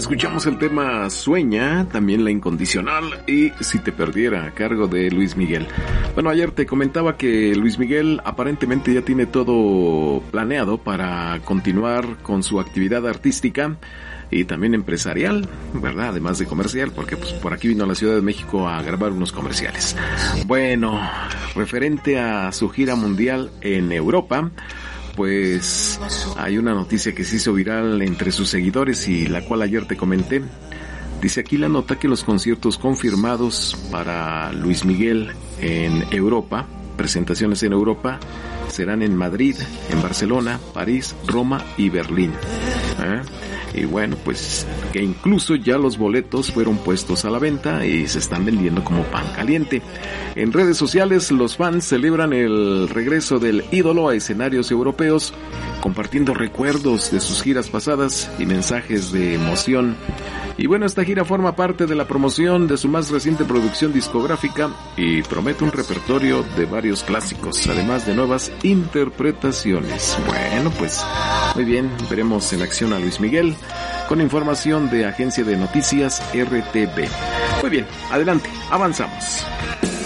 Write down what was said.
escuchamos el tema Sueña, también La Incondicional y Si te perdiera, a cargo de Luis Miguel. Bueno, ayer te comentaba que Luis Miguel aparentemente ya tiene todo planeado para continuar con su actividad artística y también empresarial, ¿verdad? Además de comercial, porque pues por aquí vino a la Ciudad de México a grabar unos comerciales. Bueno, referente a su gira mundial en Europa, pues hay una noticia que se hizo viral entre sus seguidores y la cual ayer te comenté. Dice aquí la nota que los conciertos confirmados para Luis Miguel en Europa, presentaciones en Europa, serán en Madrid, en Barcelona, París, Roma y Berlín. Y bueno, pues que incluso ya los boletos fueron puestos a la venta y se están vendiendo como pan caliente. En redes sociales los fans celebran el regreso del ídolo a escenarios europeos, compartiendo recuerdos de sus giras pasadas y mensajes de emoción. Y bueno, esta gira forma parte de la promoción de su más reciente producción discográfica y promete un repertorio de varios clásicos, además de nuevas interpretaciones. Bueno, pues muy bien, veremos en acción a Luis Miguel con información de Agencia de Noticias RTV. Muy bien, adelante, avanzamos.